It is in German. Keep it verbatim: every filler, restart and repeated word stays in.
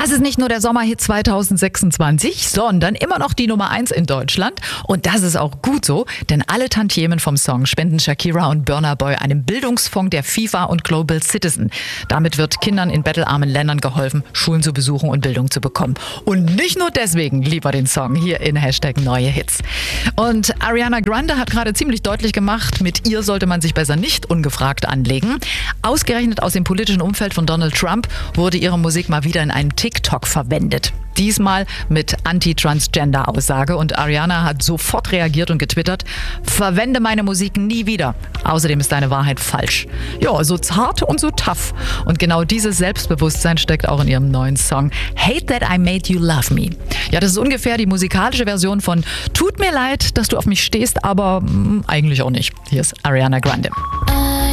Das ist nicht nur der Sommerhit zweitausendsechsundzwanzig, sondern immer noch die Nummer eins in Deutschland. Und das ist auch gut so, denn alle Tantiemen vom Song spenden Shakira und Burna Boy einem Bildungsfonds der FIFA und Global Citizen. Damit wird Kindern in bettelarmen Ländern geholfen, Schulen zu besuchen und Bildung zu bekommen. Und nicht nur deswegen lieber den Song hier in Hashtag Neue Hits. Und Ariana Grande hat gerade ziemlich deutlich gemacht, mit ihr sollte man sich besser nicht ungefragt anlegen. Ausgerechnet aus dem politischen Umfeld von Donald Trump wurde ihre Musik mal wieder in einem TikTok verwendet. Diesmal mit Anti-Transgender-Aussage und Ariana hat sofort reagiert und getwittert: Verwende meine Musik nie wieder. Außerdem ist deine Wahrheit falsch. Ja, so zart und so tough. Und genau dieses Selbstbewusstsein steckt auch in ihrem neuen Song Hate That I Made You Love Me. Ja, das ist ungefähr die musikalische Version von Tut mir leid, dass du auf mich stehst, aber mh, eigentlich auch nicht. Hier ist Ariana Grande.